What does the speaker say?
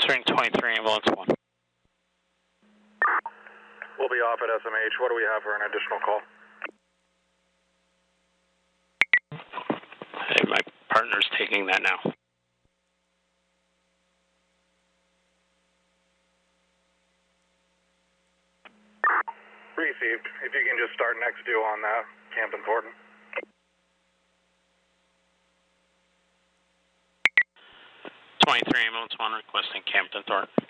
Answering 23, ambulance 1. We'll be off at SMH. What do we have for an additional call? Hey, my partner's taking that now. Received. If you can just start next due on that, Camden Thornton. 23, ambulance 1, requesting Camden Thornton.